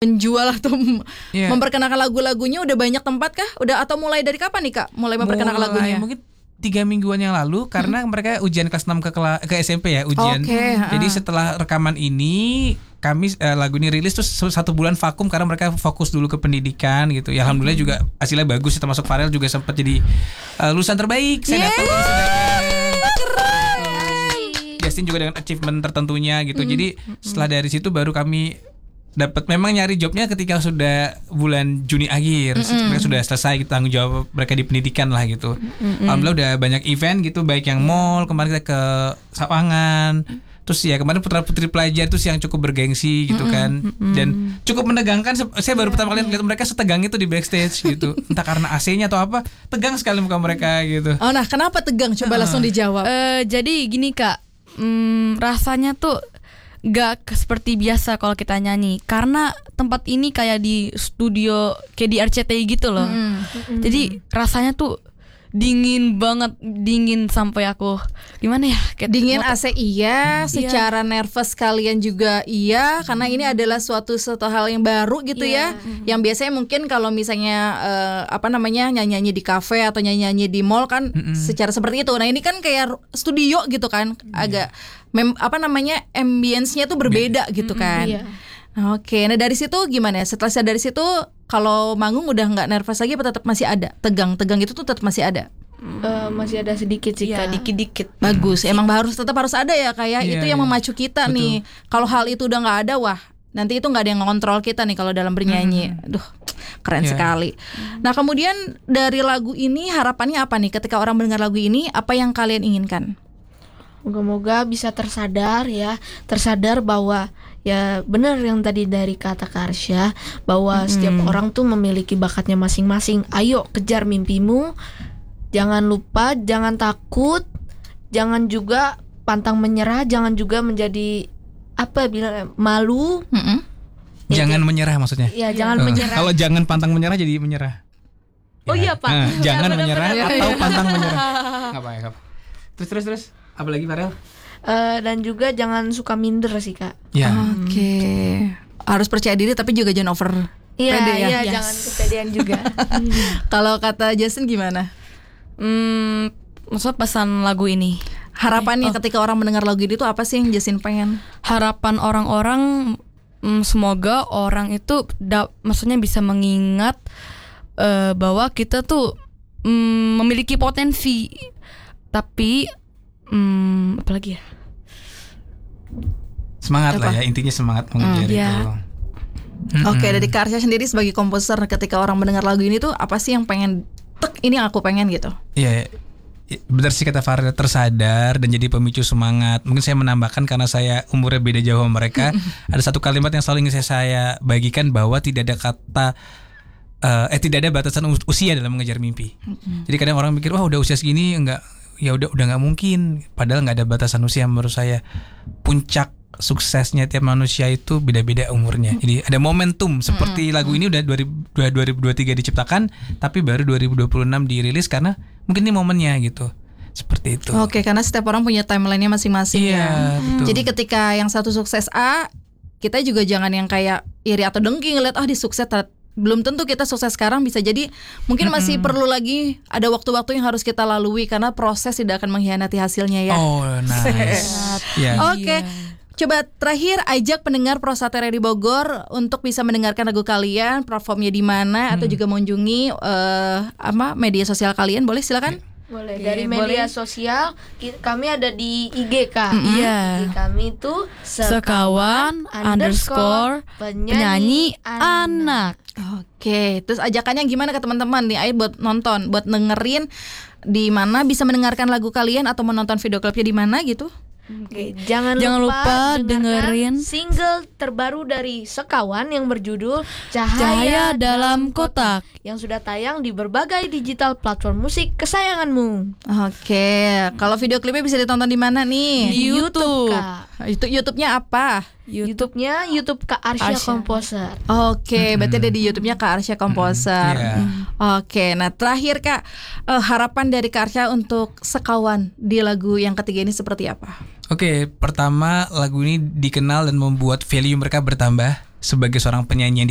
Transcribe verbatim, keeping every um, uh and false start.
menjual atau yeah. memperkenalkan lagu-lagunya udah banyak tempat kah? Udah atau mulai dari kapan nih Kak? Mulai memperkenalkan mulai, lagunya? Mungkin tiga mingguan yang lalu karena hmm. mereka ujian kelas enam ke kela- ke S M P ya ujian. Okay, jadi uh. setelah rekaman ini kami uh, lagu ini rilis terus satu bulan vakum karena mereka fokus dulu ke pendidikan gitu. Ya alhamdulillah juga hasilnya bagus. Termasuk Farel juga sempat jadi uh, lulusan terbaik. Saya datang ke Justin juga dengan achievement tertentunya gitu. Mm. Jadi setelah dari situ baru kami dapat memang nyari jobnya ketika sudah bulan Juni akhir. Mm-hmm. Mereka sudah selesai tanggung jawab mereka di pendidikan lah gitu. Mm-hmm. Alhamdulillah udah banyak event gitu, baik yang mall, kemarin kita ke Sawangan. Terus ya kemarin putra-putri pelajar itu yang cukup bergengsi gitu kan. Mm-hmm. Dan cukup menegangkan. Saya baru pertama kali lihat mereka setegang itu di backstage gitu. Entah karena A C-nya atau apa, tegang sekali muka mereka gitu. Oh nah, kenapa tegang? Coba uh. langsung dijawab. Uh, jadi gini Kak, hmm, rasanya tuh gak seperti biasa kalau kita nyanyi. Karena tempat ini kayak di studio, kayak di R C T I gitu loh. Mm-hmm. Jadi rasanya tuh dingin banget, dingin sampai aku gimana ya? Kayak dingin motor. A C iya, secara iya. nervous kalian juga iya, karena ini adalah suatu suatu hal yang baru gitu yeah. ya. Mm-hmm. Yang biasanya mungkin kalau misalnya uh, apa namanya nyanyi-nyanyi di kafe atau nyanyi-nyanyi di mall kan mm-hmm. secara seperti itu. Nah ini kan kayak studio gitu kan, yeah. agak mem, apa namanya ambience-nya tuh berbeda mm-hmm. gitu kan. Mm-hmm, yeah. Oke, nah dari situ gimana ya? Setelah saya dari situ, kalau manggung udah nggak nervous lagi, apa tetap masih ada? Tegang-tegang itu tuh tetap masih ada? Uh, masih ada sedikit sih ya. Kak, dikit-dikit. Bagus, emang harus tetap harus ada ya kayak ya, itu yang memacu kita. Betul. Nih. Kalau hal itu udah nggak ada, wah nanti itu nggak ada yang ngontrol kita nih kalau dalam bernyanyi. Mm-hmm. Duh, keren yeah. sekali. Nah kemudian dari lagu ini harapannya apa nih? Ketika orang mendengar lagu ini, apa yang kalian inginkan? Moga-moga bisa tersadar ya, tersadar bahwa ya benar yang tadi dari kata Karsya, bahwa mm-hmm. setiap orang tuh memiliki bakatnya masing-masing. Ayo kejar mimpimu, jangan lupa, jangan takut, jangan juga pantang menyerah, jangan juga menjadi apa bilang malu. Mm-hmm. Ya, jangan ya, menyerah maksudnya. Ya jangan uh, menyerah. Kalau jangan pantang menyerah jadi menyerah. Oh ya. iya Pak. Uh, jangan ya, menyerah benar-benar. atau pantang menyerah. Nggak apa-apa. Terus terus terus. Apa lagi Farel? Uh, dan juga jangan suka minder sih Kak. Ya. Oke. Okay. Harus percaya diri tapi juga jangan over. Iya, pede ya. Iya, Yes. jangan kepedean juga. Kalau kata Justin gimana? Hmm, maksudnya pesan lagu ini. Harapannya oh. ketika orang mendengar lagu ini tuh apa sih yang Justin pengen? Harapan orang-orang mm, semoga orang itu da- maksudnya bisa mengingat uh, bahwa kita tuh mm, memiliki potensi. Tapi Hmm, apa lagi ya? Semangat apa? lah ya, intinya semangat mengejar hmm, itu. Ya. Mm-hmm. Oke, dari Karsya sendiri sebagai komposer, ketika orang mendengar lagu ini tuh apa sih yang pengen tek ini yang aku pengen gitu? Iya, benar sih kata Farel, tersadar dan jadi pemicu semangat. Mungkin saya menambahkan karena saya umurnya beda jauh sama mereka. Ada satu kalimat yang selalu ingin saya, saya bagikan bahwa tidak ada kata uh, eh tidak ada batasan usia dalam mengejar mimpi. Mm-hmm. Jadi kadang orang mikir wah udah usia segini enggak. Ya udah udah nggak mungkin, padahal nggak ada batasan usia. Menurut saya puncak suksesnya tiap manusia itu beda-beda umurnya. Jadi ada momentum seperti mm-hmm. lagu ini udah dua ribu dua puluh tiga diciptakan, tapi baru dua ribu dua puluh enam dirilis karena mungkin ini momennya gitu. Seperti itu. Oke, karena setiap orang punya timelinenya masing-masing. Iya, ya. betul. Jadi ketika yang satu sukses A, kita juga jangan yang kayak iri atau dengki ngeliat oh di sukses. Belum tentu kita sukses sekarang, bisa jadi mungkin masih mm-hmm. perlu lagi ada waktu-waktu yang harus kita lalui karena proses tidak akan mengkhianati hasilnya ya. Oh nice. yeah. Oke, okay. Coba terakhir ajak pendengar Prosateria di Bogor untuk bisa mendengarkan lagu kalian, platformnya di mana hmm. atau juga mengunjungi uh, apa media sosial kalian, boleh silakan. Yeah. Boleh, okay, dari media boleh. sosial kami ada di I G Kak. Mm-hmm. Iya. I G kami itu sekawan underscore penyanyi, penyanyi anak. Oke, terus ajakannya gimana ke teman-teman nih, ayo buat nonton, buat dengerin di mana bisa mendengarkan lagu kalian atau menonton video klipnya di mana gitu? Oke, jangan, jangan lupa, lupa dengerin single terbaru dari Sekawan yang berjudul Cahaya, Cahaya Dalam Kotak yang sudah tayang di berbagai digital platform musik kesayanganmu. Oke, kalau video klipnya bisa ditonton di mana nih? Di YouTube. YouTube YouTube-nya apa? YouTube-nya YouTube Kak Arsya Komposer. Oke, berarti ada di YouTube-nya Kak Arsya Komposer. Yeah. Oke, nah terakhir Kak, uh, harapan dari Kak Arsya untuk Sekawan di lagu yang ketiga ini seperti apa? Oke, pertama lagu ini dikenal dan membuat value mereka bertambah sebagai seorang penyanyi yang